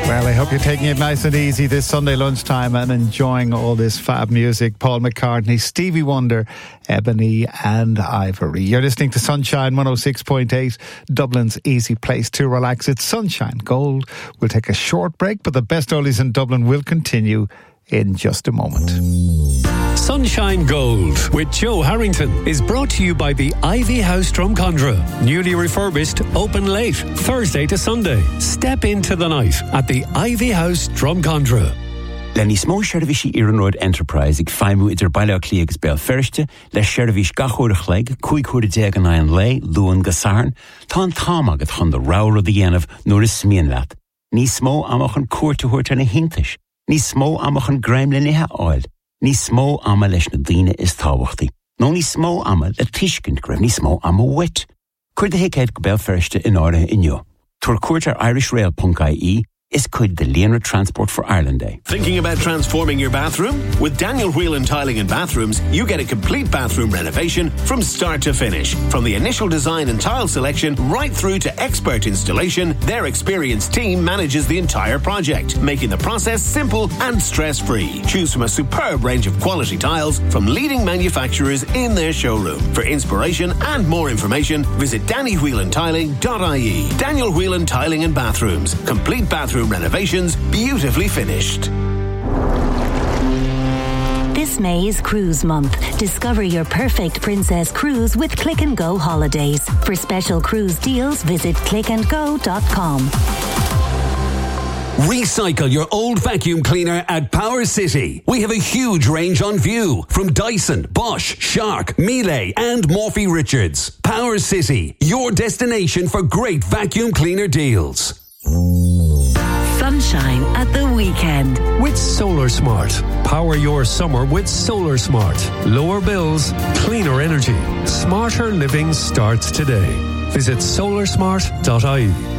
Well, I hope you're taking it nice and easy this Sunday lunchtime and enjoying all this fab music. Paul McCartney, Stevie Wonder, Ebony and Ivory. You're listening to Sunshine 106.8, Dublin's easy place to relax. It's Sunshine Gold. We'll take a short break, but the best oldies in Dublin will continue in just a moment. Sunshine Gold with Joe Harrington is brought to you by the Ivy House Drumcondra. Newly refurbished, open late, Thursday to Sunday. Step into the night at the Ivy House Drumcondra. Lenny smó seirbhísí Iarnród Enterprise ag feimú idir baile clíagus bell ferste, le seirbhís gachúrach leg, cúig deag an aon lei, luan gasarn, tá an tám agad chun do ráur the dhéanamh nuair is smíon leat. Ní smó amach an cuairteúirt na hintais. Ní smó amach an greim le nithe áil. Ní smó ama leis na daoine is tábhachtaí. No ní smó ama le tuiscint greibh ní smó ama wit. Cuir de héicéid go bell ferste in áirithe inniu. Tuair cuairt ar irishrail.ie is cuid the Leonard Transport for Ireland Day. Thinking about transforming your bathroom? With Daniel Whelan Tiling and Bathrooms, you get a complete bathroom renovation from start to finish. From the initial design and tile selection right through to expert installation, their experienced team manages the entire project, making the process simple and stress-free. Choose from a superb range of quality tiles from leading manufacturers in their showroom. For inspiration and more information, visit dannywhelantiling.ie. Daniel Whelan Tiling and Bathrooms. Complete bathroom renovations, beautifully finished. This May is Cruise Month. Discover your perfect princess cruise with Click and Go Holidays. For special cruise deals, visit clickandgo.com. Recycle your old vacuum cleaner at Power City. We have a huge range on view from Dyson, Bosch, Shark, Miele and Morphy Richards. Power City, your destination for great vacuum cleaner deals. Sunshine at the weekend. With Solar Smart. Power your summer with Solar Smart. Lower bills, cleaner energy. Smarter living starts today. Visit solarsmart.ie.